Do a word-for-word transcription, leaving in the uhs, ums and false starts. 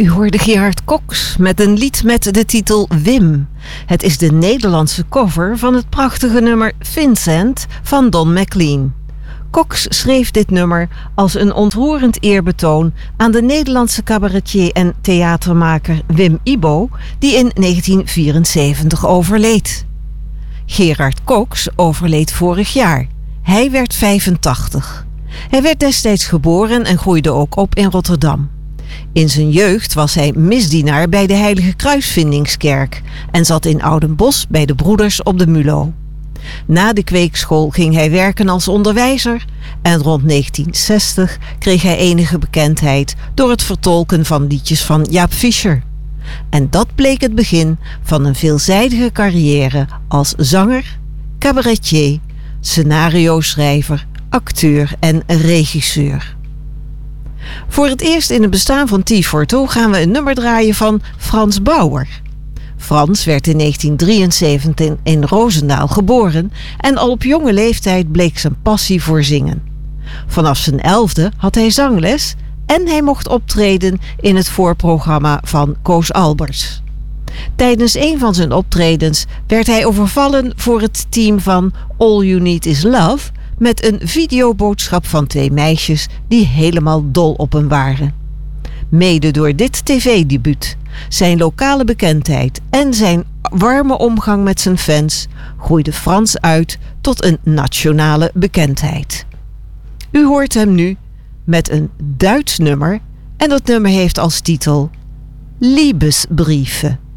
U hoorde Gerard Cox met een lied met de titel Wim. Het is de Nederlandse cover van het prachtige nummer Vincent van Don McLean. Cox schreef dit nummer als een ontroerend eerbetoon aan de Nederlandse cabaretier en theatermaker Wim Ibo, die in negentien vierenzeventig overleed. Gerard Cox overleed vorig jaar. Hij werd vijfentachtig. Hij werd destijds geboren en groeide ook op in Rotterdam. In zijn jeugd was hij misdienaar bij de Heilige Kruisvindingskerk en zat in Oudenbosch bij de broeders op de Mulo. Na de kweekschool ging hij werken als onderwijzer en rond negentien zestig kreeg hij enige bekendheid door het vertolken van liedjes van Jaap Fischer. En dat bleek het begin van een veelzijdige carrière als zanger, cabaretier, scenario-schrijver, acteur en regisseur. Voor het eerst in het bestaan van T voor Toe gaan we een nummer draaien van Frans Bauer. Frans werd in negentien drieënzeventig in Roosendaal geboren en al op jonge leeftijd bleek zijn passie voor zingen. Vanaf zijn elfde had hij zangles en hij mocht optreden in het voorprogramma van Koos Albers. Tijdens een van zijn optredens werd hij overvallen voor het team van All You Need Is Love met een videoboodschap van twee meisjes die helemaal dol op hem waren. Mede door dit tv-debuut, zijn lokale bekendheid en zijn warme omgang met zijn fans groeide Frans uit tot een nationale bekendheid. U hoort hem nu met een Duits nummer en dat nummer heeft als titel Liebesbriefe.